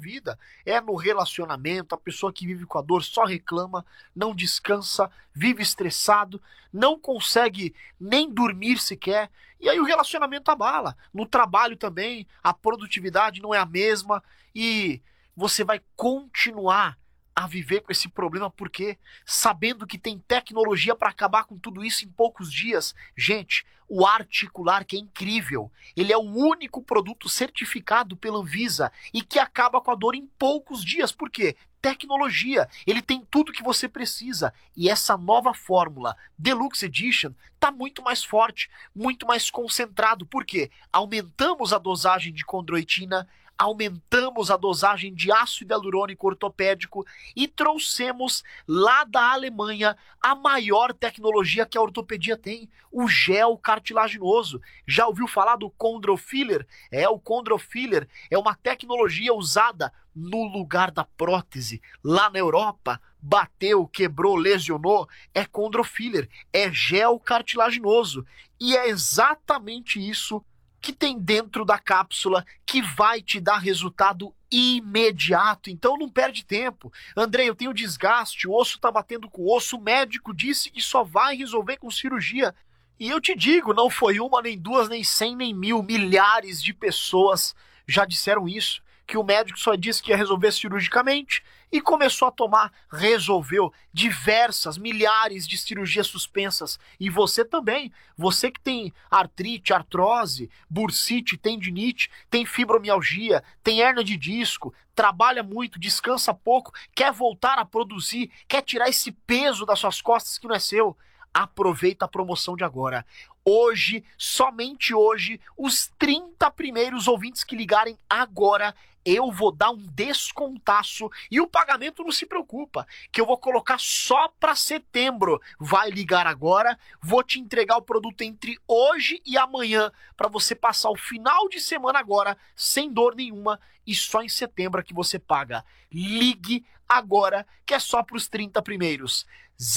vida. É no relacionamento, a pessoa que vive com a dor só reclama, não descansa, vive estressado, não consegue nem dormir sequer, e aí o relacionamento abala. No trabalho também, a produtividade não é a mesma, e você vai continuar a viver com esse problema, porque sabendo que tem tecnologia para acabar com tudo isso em poucos dias. Gente, o Articular, que é incrível, ele é o único produto certificado pela Anvisa e que acaba com a dor em poucos dias. Por quê? Tecnologia, ele tem tudo que você precisa, e essa nova fórmula Deluxe Edition está muito mais forte, muito mais concentrado. Por quê? Aumentamos a dosagem de condroitina, aumentamos a dosagem de ácido hialurônico ortopédico e trouxemos lá da Alemanha a maior tecnologia que a ortopedia tem, o gel cartilaginoso. Já ouviu falar do Chondrofiller? O Chondrofiller é uma tecnologia usada no lugar da prótese. Lá na Europa, bateu, quebrou, lesionou, é Chondrofiller, é gel cartilaginoso. E é exatamente isso que tem dentro da cápsula, que vai te dar resultado imediato. Então não perde tempo. André, eu tenho desgaste, o osso tá batendo com o osso, o médico disse que só vai resolver com cirurgia. E eu te digo, não foi uma, nem duas, nem 100, nem 1000, milhares de pessoas já disseram isso, que o médico só disse que ia resolver cirurgicamente e começou a tomar, resolveu diversas, milhares de cirurgias suspensas. E você também, você que tem artrite, artrose, bursite, tendinite, tem fibromialgia, tem hérnia de disco, trabalha muito, descansa pouco, quer voltar a produzir, quer tirar esse peso das suas costas que não é seu. Aproveita a promoção de agora. Hoje, somente hoje, os 30 primeiros ouvintes que ligarem agora, eu vou dar um descontaço, e o pagamento não se preocupa, que eu vou colocar só para setembro. Vai ligar agora, vou te entregar o produto entre hoje e amanhã, para você passar o final de semana agora, sem dor nenhuma, e só em setembro é que você paga. Ligue agora, que é só para os 30 primeiros.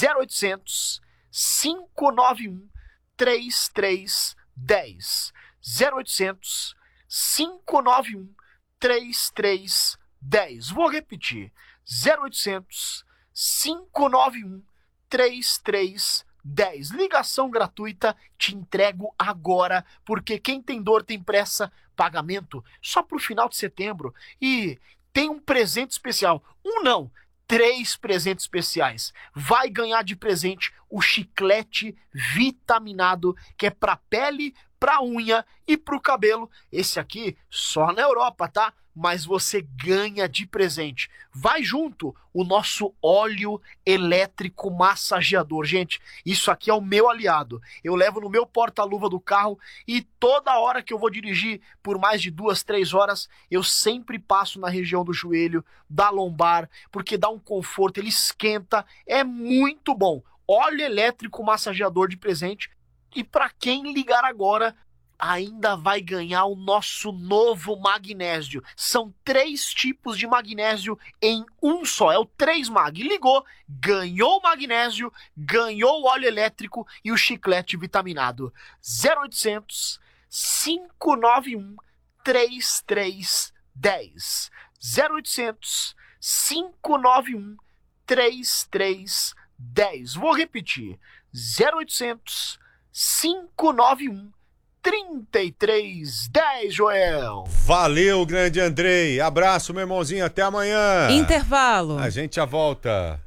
0800 591 3310. 0800 591 3310. Vou repetir. 0800 591 3310. Ligação gratuita, te entrego agora, porque quem tem dor tem pressa. Pagamento só pro final de setembro. E tem um presente especial. 3 presentes especiais. Vai ganhar de presente o chiclete vitaminado, que é para pele, para unha e para o cabelo. Esse aqui só na Europa, tá? Mas você ganha de presente. Vai junto o nosso óleo elétrico massageador. Gente, isso aqui é o meu aliado. Eu levo no meu porta-luva do carro e toda hora que eu vou dirigir por mais de 2, 3 horas, eu sempre passo na região do joelho, da lombar, porque dá um conforto, ele esquenta, é muito bom. Óleo elétrico massageador de presente. E para quem ligar agora, ainda vai ganhar o nosso novo magnésio. São 3 tipos de magnésio em um só. É o 3mag. Ligou, ganhou o magnésio, ganhou o óleo elétrico e o chiclete vitaminado. 0800 591 3310. 0800 591 3310. Vou repetir. 0800 591 3310, Joel. Valeu, grande Andrei. Abraço, meu irmãozinho. Até amanhã. Intervalo. A gente já volta.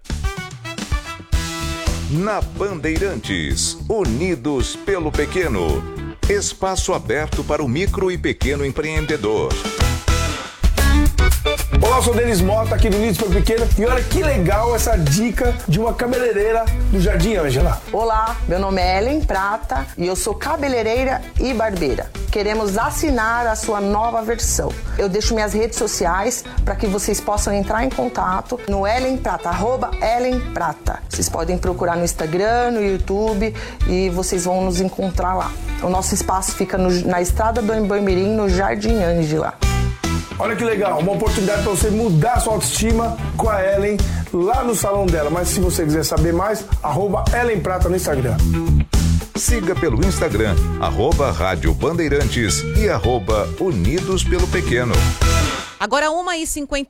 Na Bandeirantes, unidos pelo pequeno. Espaço aberto para o micro e pequeno empreendedor. Olá, eu sou o Denis Mota, aqui do Unidos pelo Pequeno, e olha que legal essa dica de uma cabeleireira do Jardim Ângela. Olá, meu nome é Ellen Prata e eu sou cabeleireira e barbeira. Queremos assinar a sua nova versão. Eu deixo minhas redes sociais para que vocês possam entrar em contato no Ellen Prata, @Ellen Prata. Vocês podem procurar no Instagram, no YouTube e vocês vão nos encontrar lá. O nosso espaço fica na Estrada do Embamirim, no Jardim Ângela. Olha que legal, uma oportunidade para você mudar sua autoestima com a Ellen lá no salão dela. Mas se você quiser saber mais, @Ellen Prata no Instagram. Siga pelo Instagram, @Rádio Bandeirantes e @Unidos pelo Pequeno. Agora 1h50.